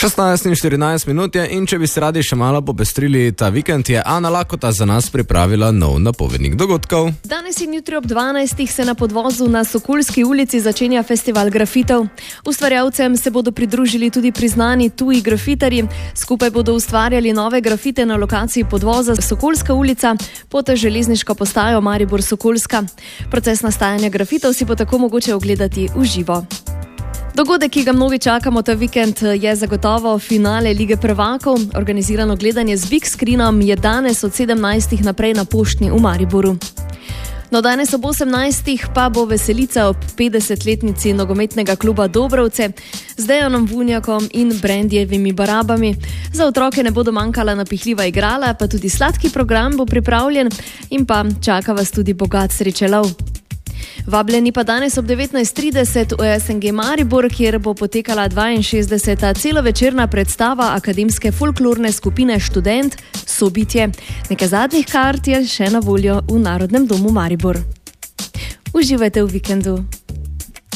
16:14 je in če bi se radi še malo popestrili ta vikend, je Ana Lakota za nas pripravila nov napovednik dogodkov. Danes in jutri ob 12. se na podvozu na Sokolski ulici začenja festival grafitov. Ustvarjalcem se bodo pridružili tudi priznani tuji grafitarji. Skupaj bodo ustvarjali nove grafite na lokaciji podvoza Sokolska ulica pod železniško postajo Maribor-Sokolska. Proces nastajanja grafitov si bo tako mogoče ogledati v živo. Dogodek, ki ga mnogi čakamo ta vikend, je zagotovo finale Lige prvakov. Organizirano gledanje z Big Screenom je danes od 17. naprej na Poštni v Mariboru. No, danes ob 18. pa bo veselica ob 50-letnici nogometnega kluba Dobrovce z Dejanom Vunjakom in Brendjevimi barabami. Za otroke ne bodo manjkala napihljiva igrala, pa tudi sladki program bo pripravljen in pa čaka vas tudi bogat srečelov. Vabljeni pa danes ob 19:30 v SNG Maribor, kjer bo potekala 62. celovečerna predstava akademske folklorne skupine Študent Sobitje. Nekaj zadnjih kart je še na voljo v Narodnem domu Maribor. Uživajte v vikendu.